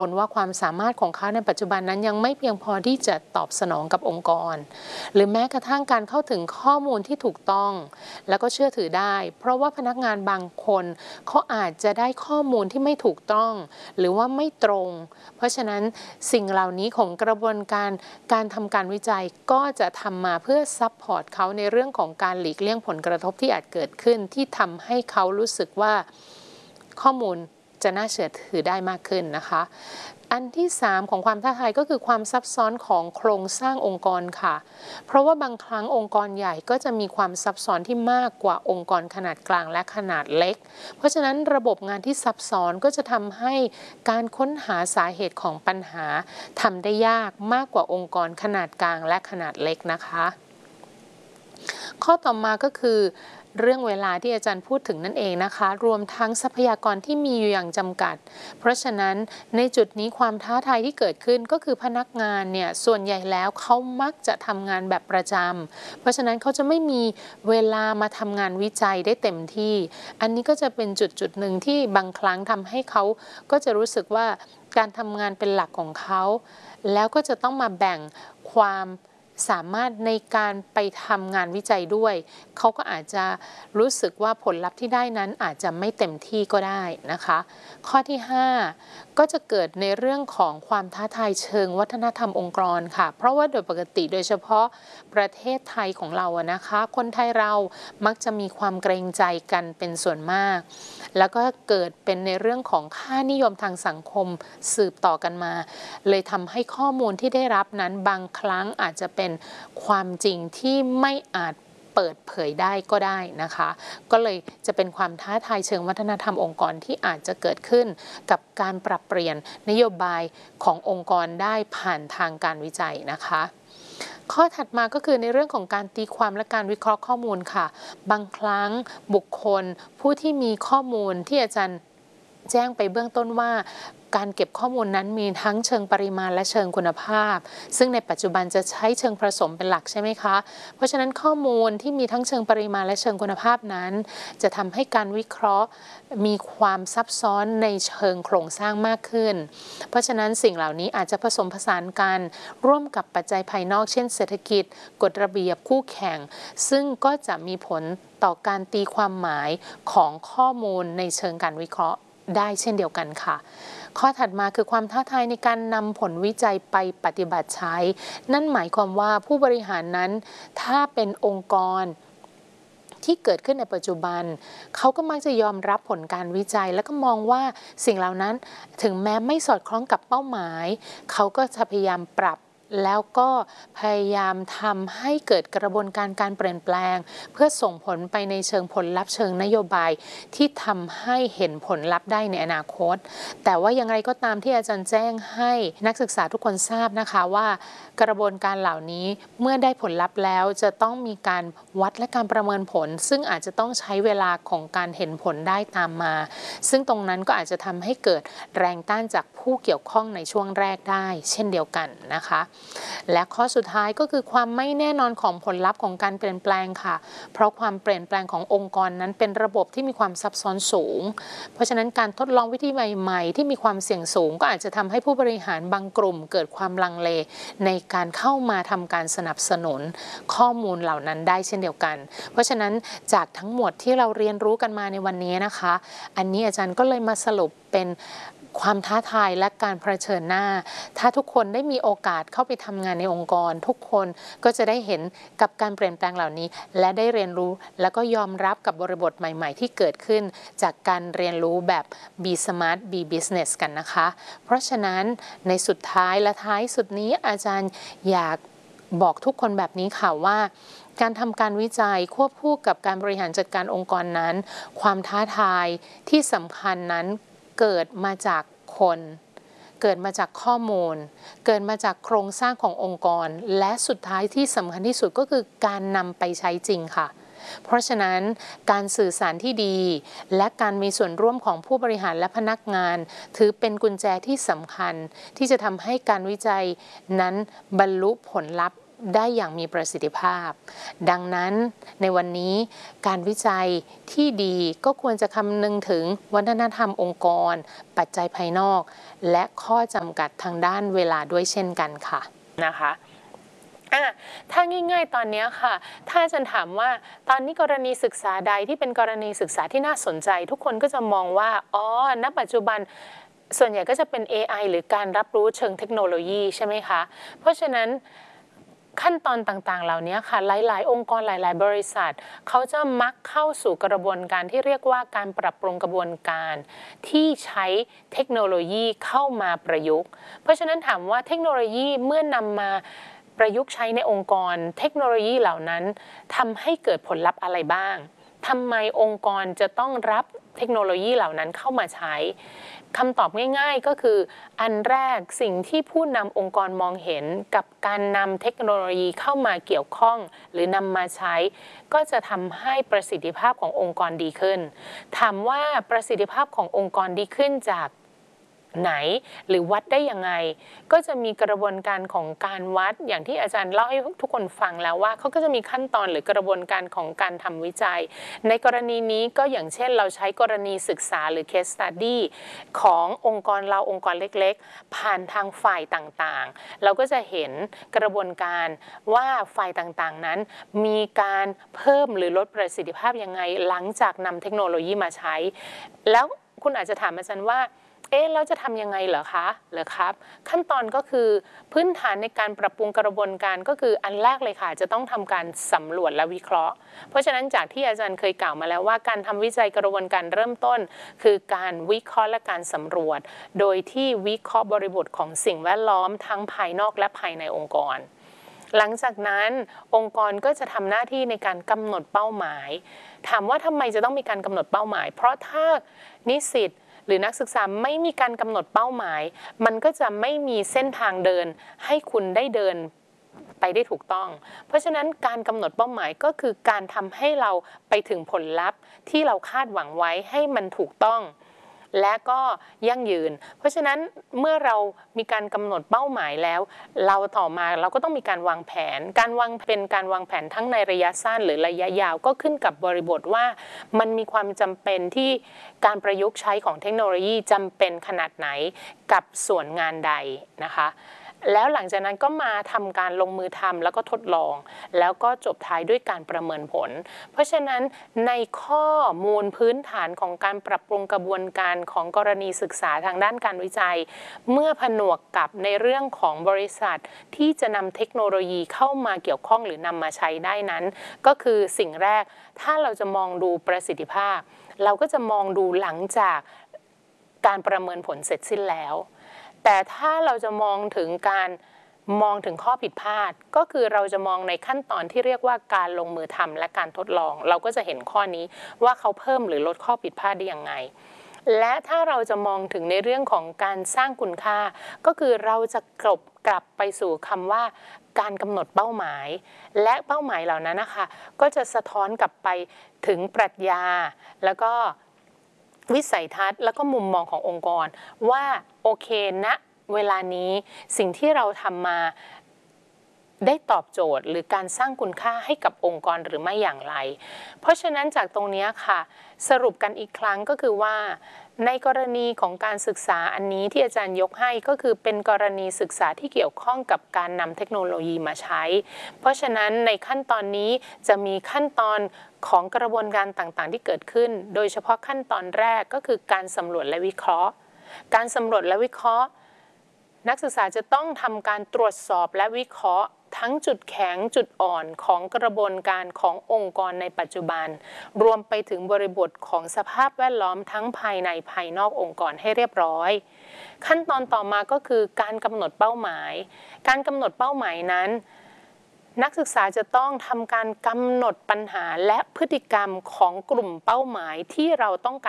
ว่าความสามารถของเขาในปัจจุบันนั้นยังไม่เพียงพอที่จะตอบสนองกับองค์กรหรือแม้กระทั่งการเข้าถึงข้อมูลที่ถูกต้องแล้วก็เชื่อถือได้เพราะว่าพนักงานบางคนเขาอาจจะได้ข้อมูลที่ไม่ถูกต้องหรือว่าไม่ตรงเพราะฉะนั้นสิ่งเหล่านี้ของกระบวนการทำการวิจัยก็จะทำมาเพื่อซัพพอร์ตเขาในเรื่องของการหลีกเลี่ยงผลกระทบที่อาจเกิดขึ้นที่ทำให้เขารู้สึกว่าข้อมูลจะน่าเชื่อถือได้มากขึ้นนะคะอันที่3ของความท้าทายก็คือความซับซ้อนของโครงสร้างองค์กรค่ะเพราะว่าบางครั้งองค์กรใหญ่ก็จะมีความซับซ้อนที่มากกว่าองค์กรขนาดกลางและขนาดเล็กเพราะฉะนั้นระบบงานที่ซับซ้อนก็จะทำให้การค้นหาสาเหตุของปัญหาทำได้ยากมากกว่าองค์กรขนาดกลางและขนาดเล็กนะคะข้อต่อมาก็คือเรื่องเวลาที่อาจารย์พูดถึงนั่นเองนะคะรวมทั้งทรัพยากรที่มีอยู่อย่างจำกัดเพราะฉะนั้นในจุดนี้ความท้าทายที่เกิดขึ้นก็คือพนักงานเนี่ยส่วนใหญ่แล้วเขามักจะทำงานแบบประจำเพราะฉะนั้นเขาจะไม่มีเวลามาทำงานวิจัยได้เต็มที่อันนี้ก็จะเป็นจุดหนึ่งที่บางครั้งทำให้เขาก็จะรู้สึกว่าการทำงานเป็นหลักของเขาแล้วก็จะต้องมาแบ่งความสามารถในการไปทำงานวิจัยด้วยเขาก็อาจจะรู้สึกว่าผลลัพธ์ที่ได้นั้นอาจจะไม่เต็มที่ก็ได้นะคะข้อที่5ก็จะเกิดในเรื่องของความท้าทายเชิงวัฒนธรรมองค์กรค่ะเพราะว่าโดยปกติโดยเฉพาะประเทศไทยของเราอะนะคะคนไทยเรามักจะมีความเกรงใจกันเป็นส่วนมากแล้วก็เกิดเป็นในเรื่องของค่านิยมทางสังคมสืบต่อกันมาเลยทำให้ข้อมูลที่ได้รับนั้นบางครั้งอาจจะเป็นความจริงที่ไม่อาจเปิดเผยได้ก็ได้นะคะก็เลยจะเป็นความท้าทายเชิงวัฒนธรรมองค์กรที่อาจจะเกิดขึ้นกับการปรับเปลี่ยนนโยบายขององค์กรได้ผ่านทางการวิจัยนะคะข้อถัดมาก็คือในเรื่องของการตีความและการวิเคราะห์ข้อมูลค่ะบางครั้งบุคคลผู้ที่มีข้อมูลที่อาจารย์แจ้งไปเบื้องต้นว่าการเก็บข้อมูลนั้นมีทั้งเชิงปริมาณและเชิงคุณภาพซึ่งในปัจจุบันจะใช้เชิงผสมเป็นหลักใช่ไหมคะเพราะฉะนั้นข้อมูลที่มีทั้งเชิงปริมาณและเชิงคุณภาพนั้นจะทำให้การวิเคราะห์มีความซับซ้อนในเชิงโครงสร้างมากขึ้นเพราะฉะนั้นสิ่งเหล่านี้อาจจะผสมผสานกันร่วมกับปัจจัยภายนอกเช่นเศรษฐกิจกฎระเบียบคู่แข่งซึ่งก็จะมีผลต่อการตีความหมายของข้อมูลในเชิงการวิเคราะห์ได้เช่นเดียวกันค่ะข้อถัดมาคือความท้าทายในการนำผลวิจัยไปปฏิบัติใช้นั่นหมายความว่าผู้บริหารนั้นถ้าเป็นองค์กรที่เกิดขึ้นในปัจจุบันเขาก็มักจะยอมรับผลการวิจัยแล้วก็มองว่าสิ่งเหล่านั้นถึงแม้ไม่สอดคล้องกับเป้าหมายเขาก็จะพยายามปรับแล้วก็พยายามทำให้เกิดกระบวนการเปลี่ยนแปลงเพื่อส่งผลไปในเชิงผลลัพธ์เชิงนโยบายที่ทำให้เห็นผลลัพธ์ได้ในอนาคตแต่ว่าอย่างไรก็ตามที่อาจารย์แจ้งให้นักศึกษาทุกคนทราบนะคะว่ากระบวนการเหล่านี้เมื่อได้ผลลัพธ์แล้วจะต้องมีการวัดและการประเมินผลซึ่งอาจจะต้องใช้เวลาของการเห็นผลได้ตามมาซึ่งตรงนั้นก็อาจจะทำให้เกิดแรงต้านจากผู้เกี่ยวข้องในช่วงแรกได้เช่นเดียวกันนะคะและข้อสุดท้ายก็คือความไม่แน่นอนของผลลัพธ์ของการเปลี่ยนแปลงค่ะเพราะความเปลี่ยนแปลงขององค์กรนั้นเป็นระบบที่มีความซับซ้อนสูงเพราะฉะนั้นการทดลองวิธีใหม่ๆที่มีความเสี่ยงสูงก็อาจจะทำให้ผู้บริหารบางกลุ่มเกิดความลังเลในการเข้ามาทำการสนับสนุนข้อมูลเหล่านั้นได้เช่นเดียวกันเพราะฉะนั้นจากทั้งหมดที่เราเรียนรู้กันมาในวันนี้นะคะอันนี้อาจารย์ก็เลยมาสรุปเป็นความท้าทายและการเผชิญหน้าถ้าทุกคนได้มีโอกาสเข้าไปทำงานในองค์กรทุกคนก็จะได้เห็นกับการเปลี่ยนแปลงเหล่านี้และได้เรียนรู้แล้วก็ยอมรับกับบริบทใหม่ๆที่เกิดขึ้นจากการเรียนรู้แบบ Be Smart Be Business กันนะคะเพราะฉะนั้นในสุดท้ายและท้ายสุดนี้อาจารย์อยากบอกทุกคนแบบนี้ค่ะว่าการทำการวิจัยควบคู่กับการบริหารจัดการองค์กรนั้นความท้าทายที่สำคัญนั้นเกิดมาจากคนเกิดมาจากข้อมูลเกิดมาจากโครงสร้างขององค์กรและสุดท้ายที่สำคัญที่สุดก็คือการนำไปใช้จริงค่ะเพราะฉะนั้นการสื่อสารที่ดีและการมีส่วนร่วมของผู้บริหารและพนักงานถือเป็นกุญแจที่สำคัญที่จะทำให้การวิจัยนั้นบรรลุผลลัพธ์ได้อย่างมีประสิทธิภาพดังนั้นในวันนี้การวิจัยที่ดีก็ควรจะคำนึงถึงวัฒนธรรมองค์กรปัจจัยภายนอกและข้อจำกัดทางด้านเวลาด้วยเช่นกันค่ะนะคะถ้าง่ายๆตอนนี้ค่ะถ้าอาจารย์ถามว่าตอนนี้กรณีศึกษาใดที่เป็นกรณีศึกษาที่น่าสนใจทุกคนก็จะมองว่าณปัจจุบันส่วนใหญ่ก็จะเป็น AI หรือการรับรู้เชิงเทคโนโลยีใช่ไหมคะเพราะฉะนั้นขั้นตอนต่างๆเหล่านี้ค่ะหลายๆองค์กรหลายๆบริษัทเขาจะมักเข้าสู่กระบวนการที่เรียกว่าการปรับปรุงกระบวนการที่ใช้เทคโนโลยีเข้ามาประยุกต์เพราะฉะนั้นถามว่าเทคโนโลยีเมื่อนำมาประยุกต์ใช้ในองค์กรเทคโนโลยีเหล่านั้นทำให้เกิดผลลัพธ์อะไรบ้างทำไมองค์กรจะต้องรับเทคโนโลยีเหล่านั้นเข้ามาใช้คำตอบง่ายๆก็คืออันแรกสิ่งที่ผู้นำองค์กรมองเห็นกับการนำเทคโนโลยีเข้ามาเกี่ยวข้องหรือนำมาใช้ก็จะทำให้ประสิทธิภาพขององค์กรดีขึ้นถามว่าประสิทธิภาพขององค์กรดีขึ้นจากไหนหรือวัดได้ยังไงก็จะมีกระบวนการของการวัดอย่างที่อาจารย์เล่าให้ทุกคนฟังแล้วว่าเขาก็จะมีขั้นตอนหรือกระบวนการของการทำวิจัยในกรณีนี้ก็อย่างเช่นเราใช้กรณีศึกษาหรือ case study ขององค์กรเราองค์กรเล็กๆผ่านทางฝ่ายต่างๆเราก็จะเห็นกระบวนการว่าฝ่ายต่างๆนั้นมีการเพิ่มหรือลดประสิทธิภาพยังไงหลังจากนำเทคโนโลยีมาใช้แล้วคุณอาจจะถามอาจารย์ว่าเราจะทำยังไงเหรอครับขั้นตอนก็คือพื้นฐานในการปรับปรุงกระบวนการก็คืออันแรกเลยค่ะจะต้องทำการสำรวจและวิเคราะห์เพราะฉะนั้นจากที่อาจารย์เคยกล่าวมาแล้วว่าการทำวิจัยกระบวนการเริ่มต้นคือการวิเคราะห์และการสำรวจโดยที่วิเคราะห์บริบทของสิ่งแวดล้อมทั้งภายนอกและภายในองค์กรหลังจากนั้นองค์กรก็จะทำหน้าที่ในการกำหนดเป้าหมายถามว่าทำไมจะต้องมีการกำหนดเป้าหมายเพราะถ้านิสิตหรือนักศึกษาไม่มีการกำหนดเป้าหมายมันก็จะไม่มีเส้นทางเดินให้คุณได้เดินไปได้ถูกต้องเพราะฉะนั้นการกำหนดเป้าหมายก็คือการทำให้เราไปถึงผลลัพธ์ที่เราคาดหวังไว้ให้มันถูกต้องและก็ยั่งยืนเพราะฉะนั้นเมื่อเรามีการกำหนดเป้าหมายแล้วเราต่อมาเราก็ต้องมีการวางแผนการวางแผนทั้งในระยะสั้นหรือระยะยาวก็ขึ้นกับบริบทว่ามันมีความจำเป็นที่การประยุกต์ใช้ของเทคโนโลยีจำเป็นขนาดไหนกับส่วนงานใดนะคะแล้วหลังจากนั้นก็มาทำการลงมือทำแล้วก็ทดลองแล้วก็จบท้ายด้วยการประเมินผลเพราะฉะนั้นในข้อมูลพื้นฐานของการปรับปรุงกระบวนการของกรณีศึกษาทางด้านการวิจัยเมื่อผนวกกับในเรื่องของบริษัทที่จะนำเทคโนโลยีเข้ามาเกี่ยวข้องหรือนำมาใช้ได้นั้นก็คือสิ่งแรกถ้าเราจะมองดูประสิทธิภาพเราก็จะมองดูหลังจากการประเมินผลเสร็จสิ้นแล้วแต่ถ้าเราจะมองถึงข้อผิดพลาดก็คือเราจะมองในขั้นตอนที่เรียกว่าการลงมือทำและการทดลองเราก็จะเห็นข้อนี้ว่าเขาเพิ่มหรือลดข้อผิดพลาดได้ยังไงและถ้าเราจะมองถึงในเรื่องของการสร้างคุณค่าก็คือเราจะกลับไปสู่คำว่าการกำหนดเป้าหมายและเป้าหมายเหล่านั้นนะคะก็จะสะท้อนกลับไปถึงปรัชญาแล้วก็วิสัยทัศน์แล้วก็มุมมองขององค์กรว่าโอเคนะเวลานี้สิ่งที่เราทำมาได้ตอบโจทย์หรือการสร้างคุณค่าให้กับองค์กรหรือไม่อย่างไรเพราะฉะนั้นจากตรงนี้ค่ะสรุปกันอีกครั้งก็คือว่าในกรณีของการศึกษาอันนี้ที่อาจารย์ยกให้ก็คือเป็นกรณีศึกษาที่เกี่ยวข้องกับการนำเทคโนโลยีมาใช้เพราะฉะนั้นในขั้นตอนนี้จะมีขั้นตอนของกระบวนการต่างๆที่เกิดขึ้นโดยเฉพาะขั้นตอนแรกก็คือการสำรวจและวิเคราะห์การสำรวจและวิเคราะห์นักศึกษาจะต้องทำการตรวจสอบและวิเคราะห์ทั้งจุดแข็งจุดอ่อนของกระบวนการขององค์กรในปัจจุบันรวมไปถึงบริบทของสภาพแวดล้อมทั้งภายในภายนอกองค์กรให้เรียบร้อยขั้นตอนต่อมาก็คือการกำหนดเป้าหมายการกำหนดเป้าหมายนั้นนักศึกษาจะต้องทำการกำหนดปัญหาและพฤติกรรมของกลุ่มเป้าหมายที่เราต้องการ